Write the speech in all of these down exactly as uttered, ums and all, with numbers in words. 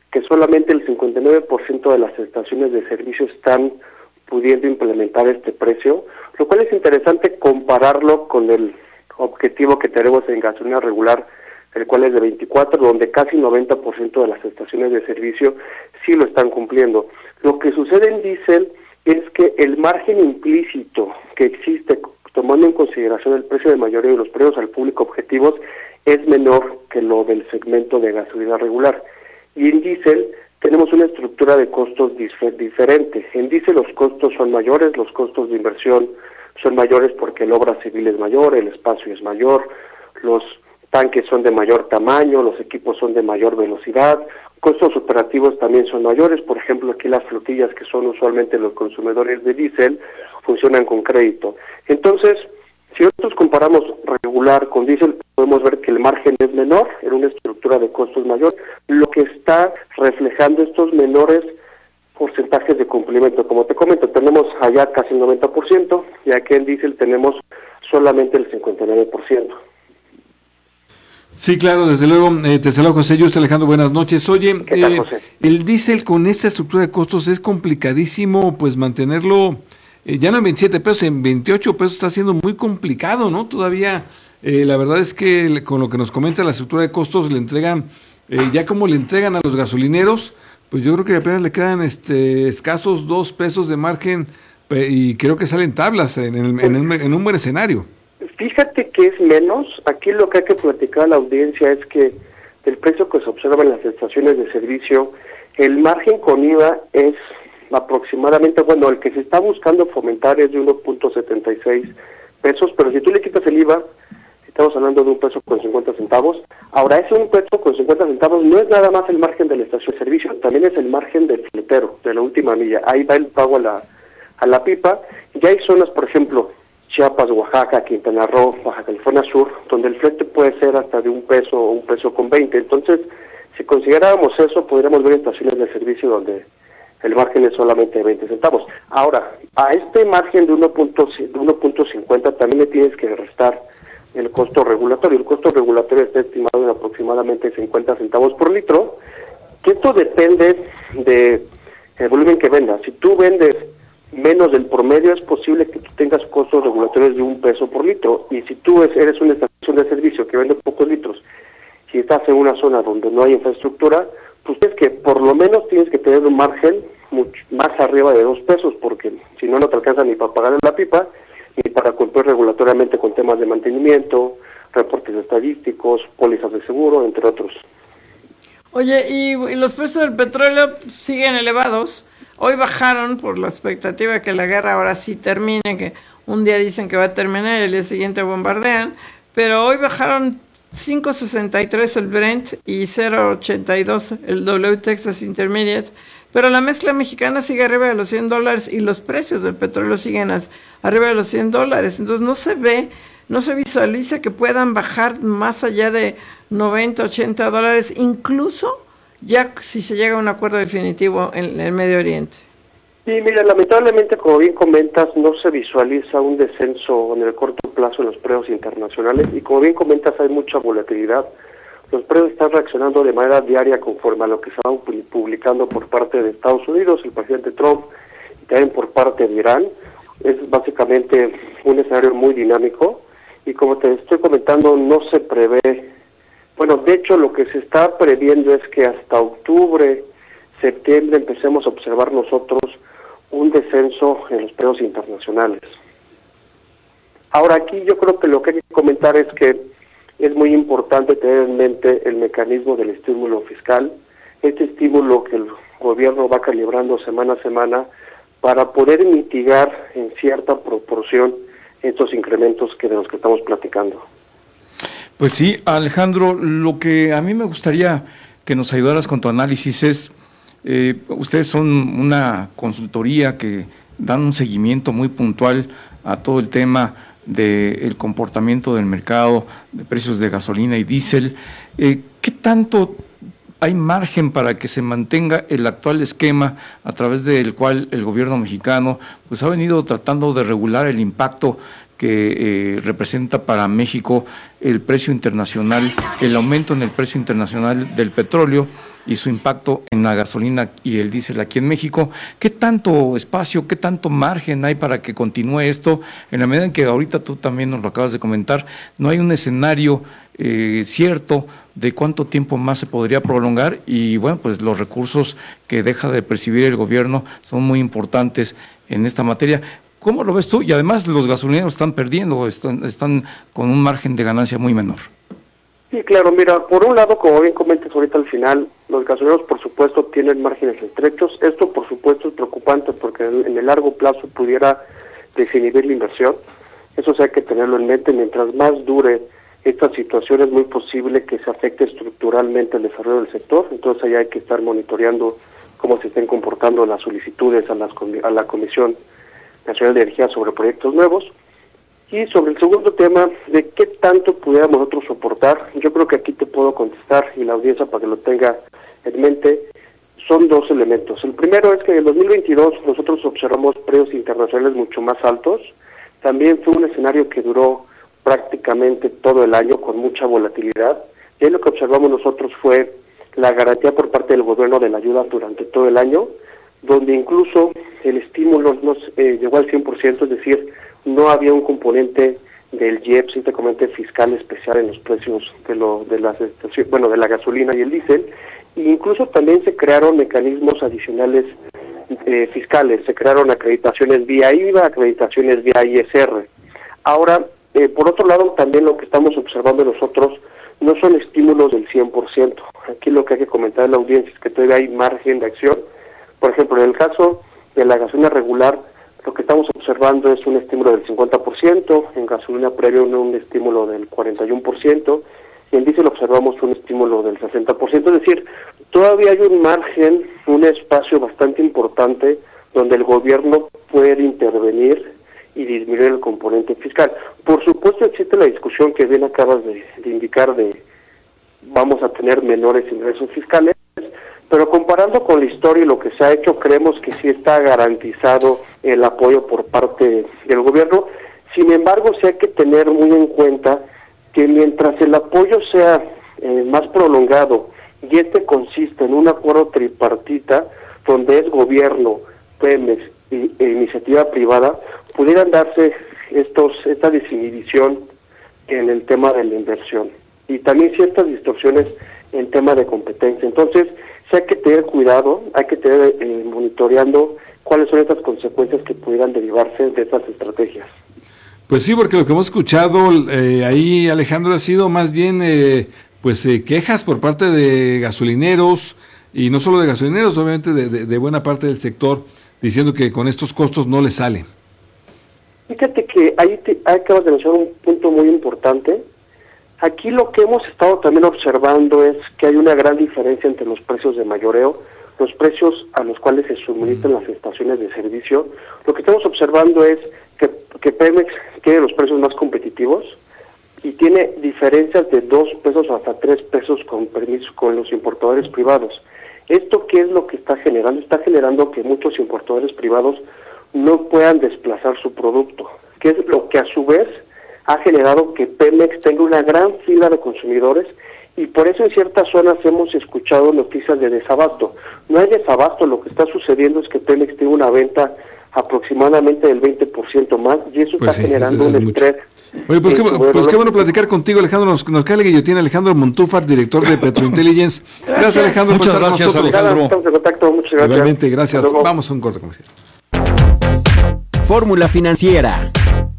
que solamente el cincuenta y nueve por ciento de las estaciones de servicio están pudiendo implementar este precio, lo cual es interesante compararlo con el objetivo que tenemos en gasolina regular, el cual es de veinticuatro, donde casi noventa por ciento de las estaciones de servicio sí lo están cumpliendo. Lo que sucede en diésel es que el margen implícito que existe, tomando en consideración el precio de mayoría de los precios al público objetivos, es menor que lo del segmento de gasolina regular. Y en diésel tenemos una estructura de costos dif- diferente. En diésel los costos son mayores, los costos de inversión son mayores porque la obra civil es mayor, el espacio es mayor, los tanques son de mayor tamaño, los equipos son de mayor velocidad, costos operativos también son mayores. Por ejemplo, aquí las flotillas, que son usualmente los consumidores de diésel, funcionan con crédito. Entonces, si nosotros comparamos regular con diésel, podemos ver que el margen es menor, en una estructura de costos mayor, lo que está reflejando estos menores porcentajes de cumplimiento. Como te comento, tenemos allá casi el noventa por ciento, y aquí en diésel tenemos solamente el cincuenta y nueve por ciento. Sí, claro, desde luego. Eh, te saludo, José Yuste. Alejandro, buenas noches. Oye, ¿Qué tal, eh, José? el diésel con esta estructura de costos es complicadísimo, pues mantenerlo, eh, ya no en veintisiete pesos, en veintiocho pesos está siendo muy complicado, ¿no? Todavía, eh, la verdad es que le- con lo que nos comenta la estructura de costos le entregan, eh, ya como le entregan a los gasolineros, pues yo creo que apenas le quedan este escasos dos pesos de margen, pe- y creo que salen tablas en, el- en, un, en un buen escenario. Fíjate que es menos. Aquí lo que hay que platicar a la audiencia es que el precio que se observa en las estaciones de servicio, el margen con I V A es aproximadamente, bueno, el que se está buscando fomentar es de uno punto setenta y seis pesos, pero si tú le quitas el I V A, estamos hablando de un peso con cincuenta centavos. Ahora, ese un peso con cincuenta centavos no es nada más el margen de la estación de servicio, también es el margen del fletero, de la última milla. Ahí va el pago a la, a la pipa. Y hay zonas, por ejemplo, Chiapas, Oaxaca, Quintana Roo, Baja California Sur, donde el flete puede ser hasta de un peso o un peso con veinte. Entonces, si consideráramos eso, podríamos ver estaciones de servicio donde el margen es solamente de veinte centavos. Ahora, a este margen de uno punto cincuenta también le tienes que restar el costo regulatorio. El costo regulatorio está estimado en aproximadamente cincuenta centavos por litro, que esto depende de el volumen que vendas. Si tú vendes menos del promedio, es posible que tú tengas costos regulatorios de un peso por litro, y si tú eres una estación de servicio que vende pocos litros, si estás en una zona donde no hay infraestructura, pues es que por lo menos tienes que tener un margen mucho más arriba de dos pesos, porque si no, no te alcanza ni para pagar la pipa, ni para cumplir regulatoriamente con temas de mantenimiento, reportes estadísticos, pólizas de seguro, entre otros. Oye, y, y los precios del petróleo siguen elevados. Hoy bajaron por la expectativa de que la guerra ahora sí termine, que un día dicen que va a terminar y el día siguiente bombardean, pero hoy bajaron cinco sesenta y tres el Brent y cero ochenta y dos el W Texas Intermediate, pero la mezcla mexicana sigue arriba de los cien dólares y los precios del petróleo siguen as, arriba de los cien dólares, entonces no se ve, no se visualiza que puedan bajar más allá de noventa, ochenta dólares, incluso ya si se llega a un acuerdo definitivo en el Medio Oriente. Sí, mira, lamentablemente, como bien comentas, no se visualiza un descenso en el corto plazo en los precios internacionales, y como bien comentas, hay mucha volatilidad. Los precios están reaccionando de manera diaria conforme a lo que se va publicando por parte de Estados Unidos, el presidente Trump, y también por parte de Irán. Es básicamente un escenario muy dinámico, y como te estoy comentando, no se prevé. Bueno, de hecho, lo que se está previendo es que hasta octubre, septiembre, empecemos a observar nosotros un descenso en los precios internacionales. Ahora, aquí yo creo que lo que hay que comentar es que es muy importante tener en mente el mecanismo del estímulo fiscal, este estímulo que el gobierno va calibrando semana a semana para poder mitigar en cierta proporción estos incrementos que de los que estamos platicando. Pues sí, Alejandro, lo que a mí me gustaría que nos ayudaras con tu análisis es, eh, ustedes son una consultoría que dan un seguimiento muy puntual a todo el tema del comportamiento del mercado, de precios de gasolina y diésel. Eh, ¿Qué tanto hay margen para que se mantenga el actual esquema a través del cual el gobierno mexicano pues ha venido tratando de regular el impacto que eh, representa para México el precio internacional, el aumento en el precio internacional del petróleo, y su impacto en la gasolina y el diésel aquí en México. ¿Qué tanto espacio, qué tanto margen hay para que continúe esto? En la medida en que ahorita tú también nos lo acabas de comentar, no hay un escenario eh, cierto de cuánto tiempo más se podría prolongar y bueno, pues los recursos que deja de percibir el gobierno son muy importantes en esta materia. ¿Cómo lo ves tú? Y además los gasolineros están perdiendo, están, están con un margen de ganancia muy menor. Sí, claro, mira, por un lado, como bien comentas ahorita al final, los gasolineros por supuesto tienen márgenes estrechos. Esto por supuesto es preocupante porque en el largo plazo pudiera desinhibir la inversión. Eso sí hay que tenerlo en mente. Mientras más dure esta situación, es muy posible que se afecte estructuralmente el desarrollo del sector. Entonces ahí hay que estar monitoreando cómo se estén comportando las solicitudes a, las, a la Comisión Nacional de Energía sobre proyectos nuevos. Y sobre el segundo tema, de qué tanto pudiéramos nosotros soportar, yo creo que aquí te puedo contestar, y la audiencia para que lo tenga en mente, son dos elementos. El primero es que en el dos mil veintidós nosotros observamos precios internacionales mucho más altos. También fue un escenario que duró prácticamente todo el año con mucha volatilidad. Y ahí lo que observamos nosotros fue la garantía por parte del gobierno de la ayuda durante todo el año, donde incluso el estímulo no eh, llegó al cien por ciento, es decir, no había un componente del I E P S, íntegramente fiscal especial en los precios de lo de las estaciones, bueno, de la gasolina y el diésel, e incluso también se crearon mecanismos adicionales eh, fiscales, se crearon acreditaciones vía I V A, acreditaciones vía I S R. Ahora, eh, por otro lado, también lo que estamos observando nosotros no son estímulos del cien por ciento. Aquí lo que hay que comentar en la audiencia es que todavía hay margen de acción. Por ejemplo, en el caso de la gasolina regular, lo que estamos observando es un estímulo del cincuenta por ciento, en gasolina premium un estímulo del cuarenta y uno por ciento, y en diésel observamos un estímulo del sesenta por ciento, es decir, todavía hay un margen, un espacio bastante importante donde el gobierno puede intervenir y disminuir el componente fiscal. Por supuesto existe la discusión que bien acabas de, de indicar de vamos a tener menores ingresos fiscales, pero comparando con la historia y lo que se ha hecho, creemos que sí está garantizado el apoyo por parte del gobierno. Sin embargo, sí hay que tener muy en cuenta que mientras el apoyo sea eh, más prolongado y este consiste en un acuerdo tripartita, donde es gobierno, Pemex e, e iniciativa privada, pudieran darse estos esta desinhibición en el tema de la inversión y también ciertas distorsiones en tema de competencia. Entonces, sí hay que tener cuidado, hay que tener eh, monitoreando cuáles son estas consecuencias que pudieran derivarse de estas estrategias. Pues sí, porque lo que hemos escuchado eh, ahí, Alejandro, ha sido más bien eh, pues eh, quejas por parte de gasolineros, y no solo de gasolineros, obviamente de, de, de buena parte del sector, diciendo que con estos costos no les sale. Fíjate que ahí, te, ahí acabas de mencionar un punto muy importante. Aquí lo que hemos estado también observando es que hay una gran diferencia entre los precios de mayoreo, los precios a los cuales se suministran las estaciones de servicio. Lo que estamos observando es que, que Pemex tiene los precios más competitivos y tiene diferencias de dos pesos o hasta tres pesos con permiso con los importadores privados. ¿Esto qué es lo que está generando? Está generando que muchos importadores privados no puedan desplazar su producto, que es lo que a su vez ha generado que Pemex tenga una gran fila de consumidores, y por eso en ciertas zonas hemos escuchado noticias de desabasto. No hay desabasto, lo que está sucediendo es que Pemex tiene una venta aproximadamente del veinte por ciento más, y eso pues está sí, generando es, es un mucho. estrés. Oye, pues, qué, pues qué bueno platicar contigo, Alejandro. Nos, nos cae la guillotina. Alejandro Montúfar, director de Petrointelligence. Gracias, gracias, Alejandro. Muchas por gracias, nosotros. Alejandro. Estamos en contacto, muchas gracias. Igualmente, gracias. Vamos a un corte comercial. Fórmula Financiera.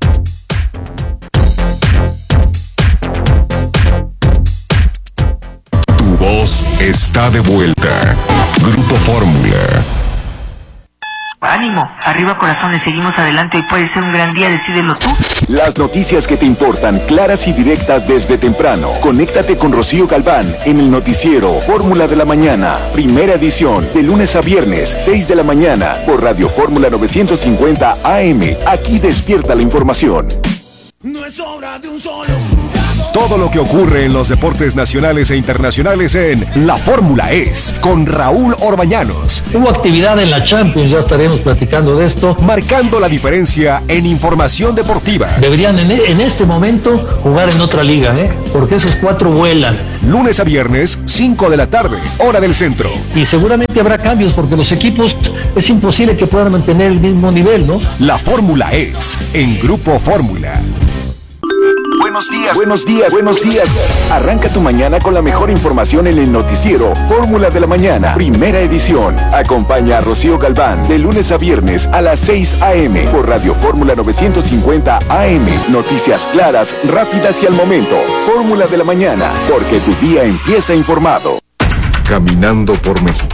Tu voz está de vuelta. Grupo Fórmula. Ánimo, arriba corazones, seguimos adelante, hoy puede ser un gran día, decídelo tú. Las noticias que te importan, claras y directas desde temprano. Conéctate con Rocío Galván en el noticiero Fórmula de la Mañana, primera edición, de lunes a viernes, seis de la mañana, por Radio Fórmula novecientos cincuenta A M. Aquí despierta la información. No es obra de un solo jugador. Todo lo que ocurre en los deportes nacionales e internacionales en La Fórmula es con Raúl Orbañanos. Hubo actividad en la Champions, ya estaremos platicando de esto. Marcando la diferencia en información deportiva. Deberían en, en este momento jugar en otra liga, ¿eh? Porque esos cuatro vuelan. Lunes a viernes, cinco de la tarde, hora del centro. Y seguramente habrá cambios porque los equipos es imposible que puedan mantener el mismo nivel, ¿no? La fórmula es en Grupo Fórmula. Buenos días, buenos días, buenos días. Arranca tu mañana con la mejor información en el noticiero Fórmula de la Mañana, primera edición. Acompaña a Rocío Galván de lunes a viernes a las seis a.m. por Radio Fórmula novecientos cincuenta A M. Noticias claras, rápidas y al momento. Fórmula de la Mañana, porque tu día empieza informado. Caminando por México.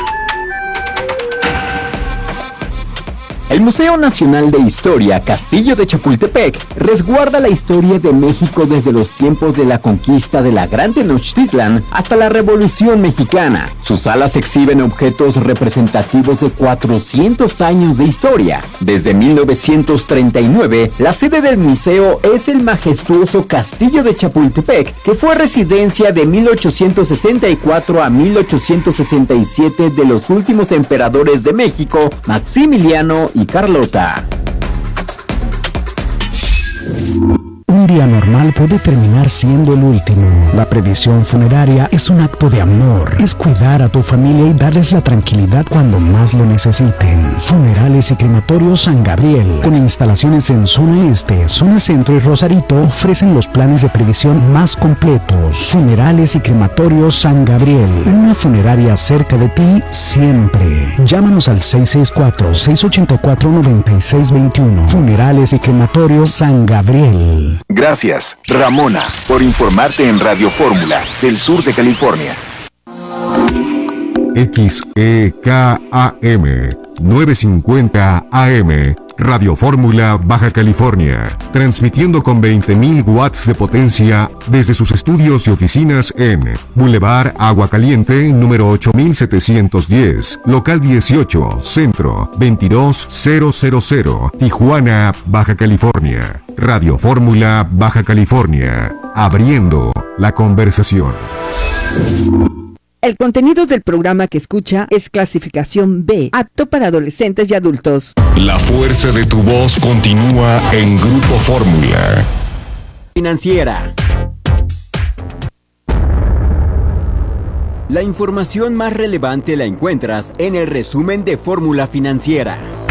El Museo Nacional de Historia Castillo de Chapultepec resguarda la historia de México desde los tiempos de la conquista de la Gran Tenochtitlan hasta la Revolución Mexicana. Sus salas exhiben objetos representativos de cuatrocientos años de historia. Desde mil novecientos treinta y nueve, la sede del museo es el majestuoso Castillo de Chapultepec, que fue residencia de mil ochocientos sesenta y cuatro a mil ochocientos sesenta y siete de los últimos emperadores de México, Maximiliano y Carlota. Un día normal puede terminar siendo el último. La previsión funeraria es un acto de amor. Es cuidar a tu familia y darles la tranquilidad cuando más lo necesiten. Funerales y Crematorios San Gabriel, con instalaciones en zona este, zona centro y Rosarito, ofrecen los planes de previsión más completos. Funerales y Crematorios San Gabriel, una funeraria cerca de ti siempre. Llámanos al seis seis cuatro, seis ocho cuatro, nueve seis dos uno. Funerales y Crematorios San Gabriel. Gracias, Ramona, por informarte en Radio Fórmula del sur de California. X E K A M novecientos cincuenta A M, Radio Fórmula, Baja California, transmitiendo con veinte mil watts de potencia desde sus estudios y oficinas en Boulevard Agua Caliente, número ocho mil setecientos diez, local dieciocho, Centro, veintidós mil, Tijuana, Baja California. Radio Fórmula, Baja California, abriendo la conversación. El contenido del programa que escucha es clasificación B, apto para adolescentes y adultos. La fuerza de tu voz continúa en Grupo Fórmula. Financiera. La información más relevante la encuentras en el resumen de Fórmula Financiera.